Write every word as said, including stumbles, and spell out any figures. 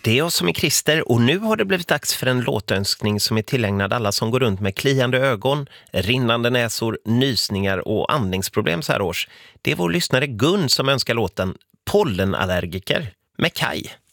Det är jag som är Christer och nu har det blivit dags för en låtönskning som är tillägnad alla som går runt med kliande ögon, rinnande näsor, nysningar och andningsproblem så här års. Det är vår lyssnare Gun som önskar låten Pollenallergiker med Kai.